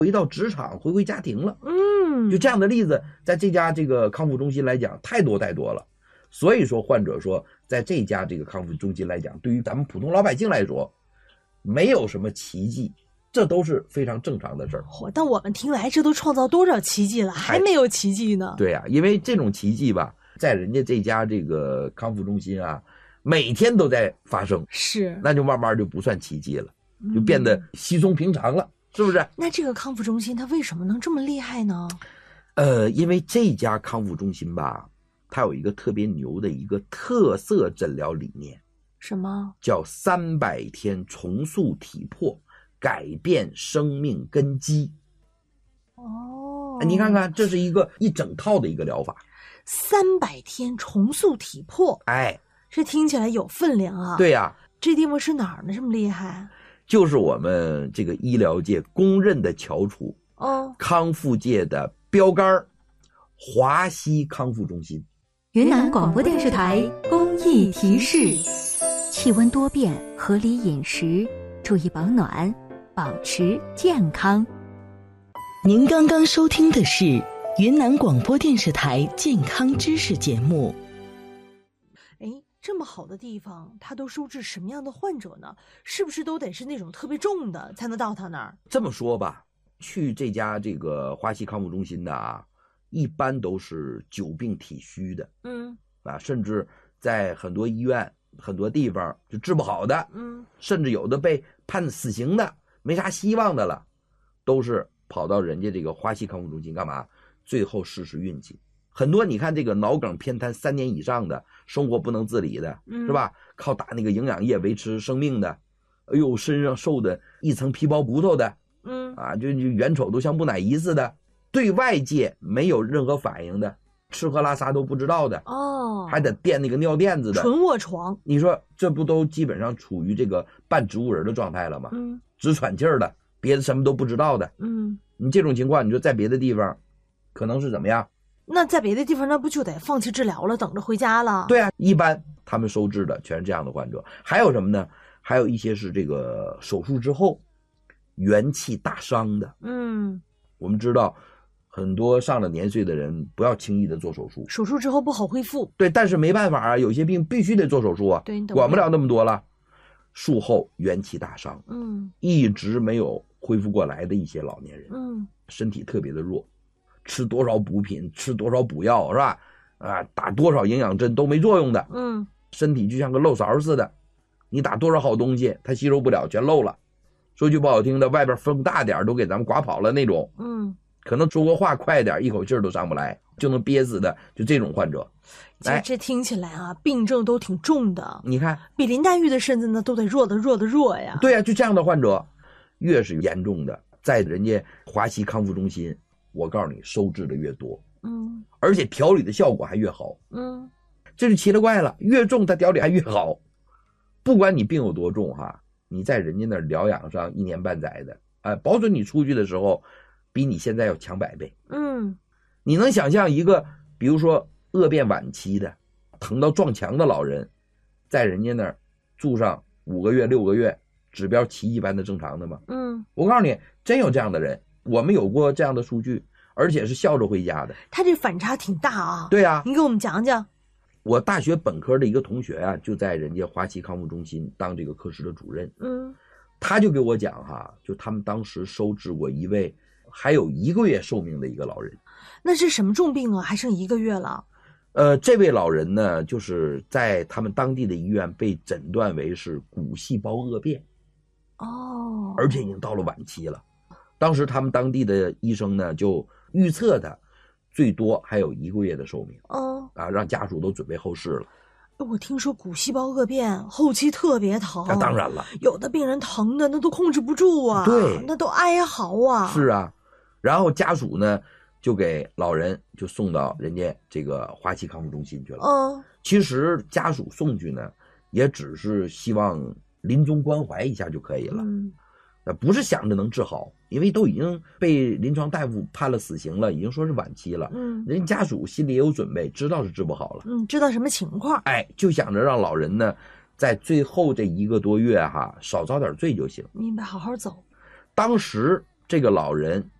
回到职场，回家庭了。就这样的例子，在这家这个康复中心来讲，太多了。所以说，患者说，在这家这个康复中心来讲，对于咱们普通老百姓来说，没有什么奇迹，这都是非常正常的事儿。 但我们听来，这都创造多少奇迹了，还没有奇迹呢？ 对啊，因为这种奇迹吧，在人家这家这个康复中心啊，每天都在发生， 是， 那就慢慢就不算奇迹了，就变得稀松平常了，是不是？ 那这个康复中心它为什么能这么厉害呢？ 因为这家康复中心吧，它有一个特别牛的一个特色诊疗理念。 什么？ 叫300天重塑体魄，改变生命根基。你看看，这是一整套的一个疗法。 300天重塑体魄，这听起来有分量啊。 对呀， 这地方是哪儿呢？这么厉害？ 就是我们这个医疗界公认的翘楚，康复界的标杆华西康复中心。 云南广播电视台公益提示：气温多变，合理饮食，注意保暖，保持健康。 您刚刚收听的是云南广播电视台健康知识节目。 这么好的地方，他都收治什么样的患者呢？是不是都得是那种特别重的才能到他那儿？ 这么说吧，去这家这个华西康复中心的啊，一般都是久病体虚的，甚至在很多医院、很多地方就治不好的，甚至有的被判死刑的，没啥希望的了，都是跑到人家这个华西康复中心干嘛？最后试试运气。很多你看这个脑梗偏瘫3年以上的，生活不能自理的，是吧？靠打那个营养液维持生命的，身上瘦的一层皮包骨头的，就眼瞅都像木乃伊似的，对外界没有任何反应的，吃喝拉撒都不知道的，还得垫那个尿垫子的， 纯卧床。 你说这不都基本上处于这个半植物人的状态了吗？只喘气儿的，别的什么都不知道的。你这种情况，你说在别的地方可能是怎么样？ 那在别的地方，那不就得放弃治疗了，等着回家了？ 对啊，一般他们收治的全是这样的患者。还有什么呢？还有一些是这个手术之后元气大伤的。我们知道很多上了年岁的人不要轻易的做手术， 手术之后不好恢复。 对，但是没办法啊，有些病必须得做手术啊， 对， 管不了那么多了。术后元气大伤，一直没有恢复过来的一些老年人，身体特别的弱，吃多少补品，吃多少补药，是吧？打多少营养针都没作用的，身体就像个漏勺似的，你打多少好东西，它吸收不了，全漏了。说句不好听的，外边风大点都给咱们刮跑了那种，可能说过话快点，一口气都上不来，就能憋死的，就这种患者。 这听起来啊，病症都挺重的。 你看， 比林黛玉的身子呢，都得弱呀。 对啊，就这样的患者，越是严重的，在人家华西康复中心，我告诉你，收治的越多，而且调理的效果还越好，这就奇了怪了，越重他调理还越好。不管你病有多重哈，你在人家那儿疗养上1年半载的，保准你出去的时候，比你现在要强100倍。你能想象一个，比如说恶变晚期的，疼到撞墙的老人，在人家那儿住上5个月、6个月，指标奇迹般的正常的吗？我告诉你，真有这样的人，我们有过这样的数据，而且是笑着回家的。 他这反差挺大啊。 对啊， 你给我们讲讲。 我大学本科的一个同学啊，就在人家华西康复中心当这个科室的主任。他就给我讲哈，就他们当时收治过一位还有1个月寿命的一个老人。 那是什么重病啊？还剩1个月了？ 这位老人呢，就是在他们当地的医院被诊断为是骨细胞恶变，而且已经到了晚期了。当时他们当地的医生呢，就预测他最多还有1个月的寿命，让家属都准备后事了。 我听说骨细胞恶变后期特别疼， 当然了， 有的病人疼的那都控制不住啊， 对， 那都哀嚎啊。 是啊，然后家属呢就给老人就送到人家这个华西康复中心去了。其实家属送去呢，也只是希望临终关怀一下就可以了，不是想着能治好，因为都已经被临床大夫判了死刑了，已经说是晚期了。人家属心里也有准备，知道是治不好了， 知道什么情况， 就想着让老人呢在最后这1个多月少遭点罪就行。 明白，好好走。 当时这个老人